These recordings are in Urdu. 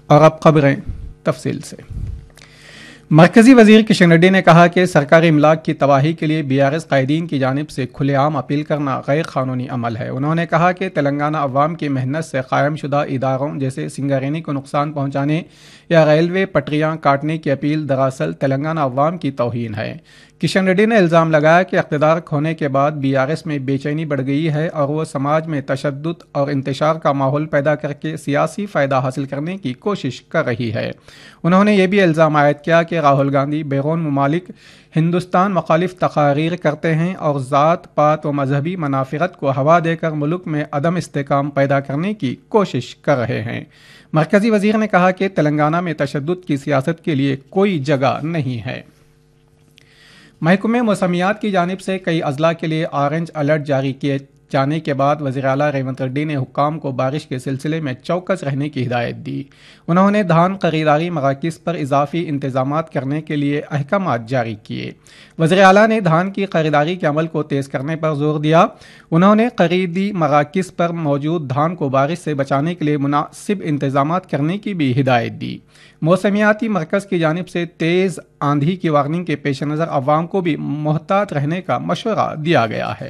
اور اب خبریں تفصیل سے۔ مرکزی وزیر کشن ریڈی نے کہا کہ سرکاری املاک کی تباہی کے لیے BRS قائدین کی جانب سے کھلے عام اپیل کرنا غیر قانونی عمل ہے۔ انہوں نے کہا کہ تلنگانہ عوام کی محنت سے قائم شدہ اداروں جیسے سنگارینی کو نقصان پہنچانے یا ریلوے پٹریاں کاٹنے کی اپیل دراصل تلنگانہ عوام کی توہین ہے۔ کشن ریڈی نے الزام لگایا کہ اقتدار کھونے کے بعد BRS میں بے چینی بڑھ گئی ہے اور وہ سماج میں تشدد اور انتشار کا ماحول پیدا کر کے سیاسی فائدہ حاصل کرنے کی کوشش کر رہی ہے۔ انہوں نے یہ بھی الزام عائد کیا کہ راہل گاندھی بیرون ممالک ہندوستان مخالف تقاریر کرتے ہیں اور ذات پات و مذہبی منافرت کو ہوا دے کر ملک میں عدم استحکام پیدا کرنے کی کوشش کر رہے ہیں۔ مرکزی وزیر نے کہا کہ تلنگانہ میں تشدد کی سیاست کے لیے کوئی جگہ نہیں ہے۔ محکمہ موسمیات کی جانب سے کئی اضلاع کے لیے آرنج الرٹ جاری کیے جانے کے بعد وزیر اعلیٰ ریونت ریڈی نے حکام کو بارش کے سلسلے میں چوکس رہنے کی ہدایت دی۔ انہوں نے دھان خریداری مراکز پر اضافی انتظامات کرنے کے لیے احکامات جاری کیے۔ وزیر اعلیٰ نے دھان کی خریداری کے عمل کو تیز کرنے پر زور دیا۔ انہوں نے خریدی مراکز پر موجود دھان کو بارش سے بچانے کے لیے مناسب انتظامات کرنے کی بھی ہدایت دی۔ موسمیاتی مرکز کی جانب سے تیز آندھی کی وارننگ کے پیش نظر عوام کو بھی محتاط رہنے کا مشورہ دیا گیا ہے۔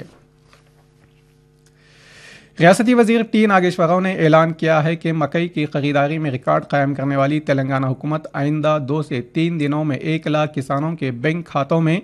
ریاستی وزیر ٹی ناگیشور راؤ نے اعلان کیا ہے کہ مکئی کی خریداری میں ریکارڈ قائم کرنے والی تلنگانہ حکومت آئندہ 2 سے 3 دنوں میں 1 لاکھ کسانوں کے بینک کھاتوں میں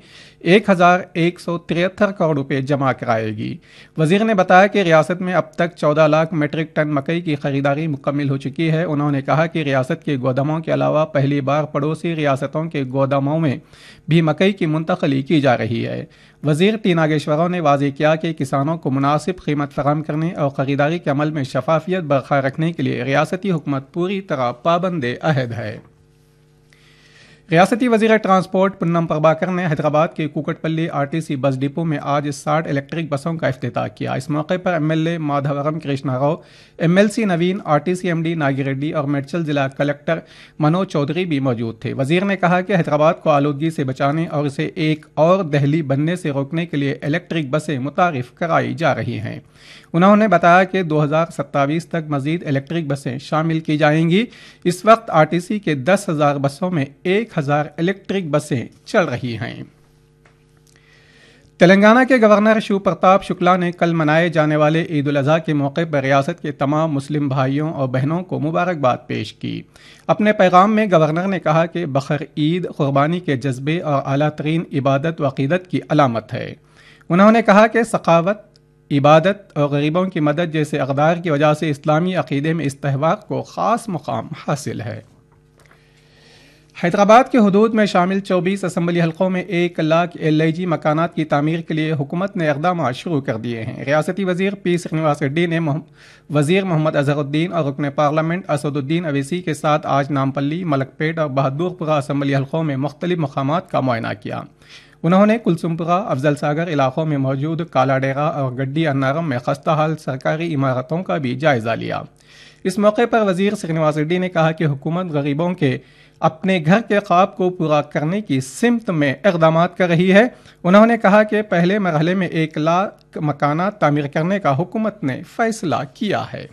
1173 کروڑ روپے جمع کرائے گی۔ وزیر نے بتایا کہ ریاست میں اب تک 14 لاکھ میٹرک ٹن مکئی کی خریداری مکمل ہو چکی ہے۔ انہوں نے کہا کہ ریاست کے گوداموں کے علاوہ پہلی بار پڑوسی ریاستوں کے گوداموں میں بھی مکئی کی منتقلی کی جا رہی ہے۔ وزیر ٹی ناگیشور راؤ نے واضح کیا کہ کسانوں کو مناسب قیمت فراہم کرنے اور خریداری کے عمل میں شفافیت برقرار رکھنے کے لیے ریاستی حکومت پوری طرح پابند عہد ہے۔ ریاستی وزیر ٹرانسپورٹ پونم پربھاکر نے حیدرآباد کے کوکٹ پلی RTC بس ڈپو میں آج 60 الیکٹرک بسوں کا افتتاح کیا۔ اس موقع پر MLA مادھورم Krishna Rao, MLC Naveen, RTC MD Nagi ready اور میڈچل ضلع کلکٹر منوج چودھری بھی موجود تھے۔ وزیر نے کہا کہ حیدرآباد کو آلودگی سے بچانے اور اسے ایک اور دہلی بننے سے روکنے کے لیے الیکٹرک بسیں متعارف کرائی جا رہی ہیں۔ انہوں نے بتایا کہ 2027 تک مزید الیکٹرک بسیں شامل کی جائیں گی۔ اس وقت RTC کے 10,000 بسوں میں 1,000 الیکٹرک بسیں چل رہی ہیں۔ تلنگانہ کے گورنر شیو پرتاپ شکلا نے کل منائے جانے والے عید الاضحیٰ کے موقع پر ریاست کے تمام مسلم بھائیوں اور بہنوں کو مبارکباد پیش کی۔ اپنے پیغام میں گورنر نے کہا کہ بقر عید قربانی کے جذبے اور اعلیٰ ترین عبادت و عقیدت کی علامت ہے۔ انہوں نے کہا کہ سخاوت، عبادت اور غریبوں کی مدد جیسے اقدار کی وجہ سے اسلامی عقیدے میں اس تہوار کو خاص مقام حاصل ہے۔ حیدرآباد کے حدود میں شامل 24 اسمبلی حلقوں میں 1 لاکھ LIG مکانات کی تعمیر کے لیے حکومت نے اقدامات شروع کر دیے ہیں۔ ریاستی وزیر P سرینواس ریڈی نے وزیر محمد اظہر الدین اور رکن پارلیمنٹ اسد الدین اویسی کے ساتھ آج نامپلی، ملک پیٹ اور بہادور پورہ اسمبلی حلقوں میں مختلف مقامات کا معائنہ کیا۔ انہوں نے کلسم پورہ، افضل ساگر علاقوں میں موجود کالا ڈیرا اور گڈی انارم میں خستہ حال سرکاری عمارتوں کا بھی جائزہ لیا۔ اس موقع پر وزیر سرینواس ریڈی نے کہا کہ حکومت غریبوں کے اپنے گھر کے خواب کو پورا کرنے کی سمت میں اقدامات کر رہی ہے۔ انہوں نے کہا کہ پہلے مرحلے میں 1 لاکھ مکانات تعمیر کرنے کا حکومت نے فیصلہ کیا ہے۔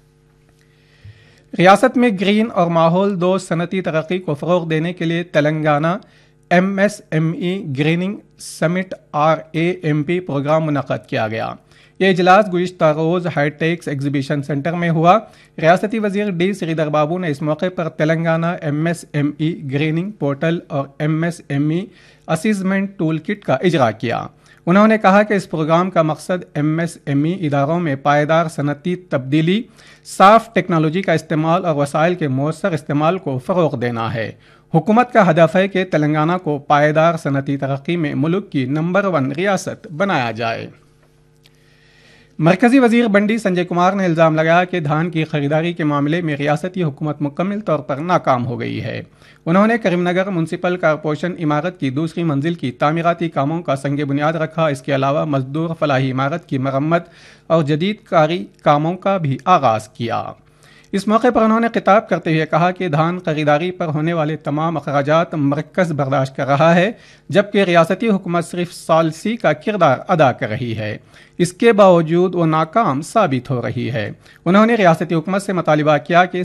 ریاست میں گرین اور ماحول دوست صنعتی ترقی کو فروغ دینے کے لیے تلنگانہ MSME گریننگ سمٹ RAMP پروگرام منعقد کیا گیا۔ یہ اجلاس گزشتہ روز ہائی ٹیکس ایگزیبیشن سینٹر میں ہوا۔ ریاستی وزیر D سریدر بابو نے اس موقع پر تلنگانہ MSME گریننگ پورٹل اور MSME اسسمنٹ ٹول کٹ کا اجرا کیا۔ انہوں نے کہا کہ اس پروگرام کا مقصد MSME اداروں میں پائیدار صنعتی تبدیلی، صاف ٹیکنالوجی کا استعمال اور وسائل کے مؤثر استعمال کو فروغ دینا ہے۔ حکومت کا ہدف ہے کہ تلنگانہ کو پائیدار صنعتی ترقی میں ملک کی نمبر 1 ریاست بنایا جائے۔ مرکزی وزیر بنڈی سنجے کمار نے الزام لگایا کہ دھان کی خریداری کے معاملے میں ریاستی حکومت مکمل طور پر ناکام ہو گئی ہے۔ انہوں نے کریم نگر میونسپل کارپوریشن عمارت کی دوسری منزل کی تعمیراتی کاموں کا سنگ بنیاد رکھا۔ اس کے علاوہ مزدور فلاحی عمارت کی مرمت اور جدید کاری کاموں کا بھی آغاز کیا۔ اس موقع پر انہوں نے خطاب کرتے ہوئے کہا کہ دھان خریداری پر ہونے والے تمام اخراجات مرکز برداشت کر رہا ہے، جبکہ ریاستی حکومت صرف ثالثی کا کردار ادا کر رہی ہے۔ اس کے باوجود وہ ناکام ثابت ہو رہی ہے۔ انہوں نے ریاستی حکومت سے مطالبہ کیا کہ